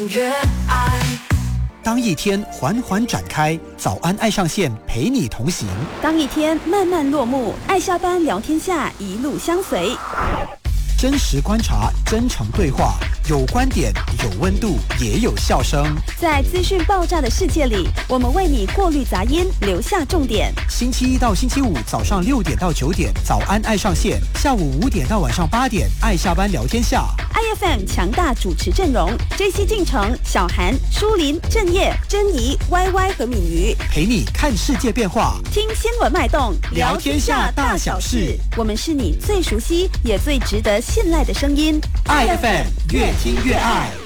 听越爱。 当一天缓缓展开，早安爱上线陪你同行； 当一天慢慢落幕，爱下班聊天下一路相随。 真实观察，真诚对话，有观点，有温度，也有笑声。 在资讯爆炸的世界里，我们为你过滤杂音，留下重点。 星期一到星期五早上6点到9点，早安爱上线；下午5点到晚上8点，爱下班聊天下。 IFM 强大主持阵容 ：JC 进城、小韩、舒林、郑业、珍妮、YY 和敏瑜， 陪你看世界变化， 听新闻脉动， 聊天下大小事。 我们是你最熟悉也最值得信赖的声音。 IFM 越听越爱。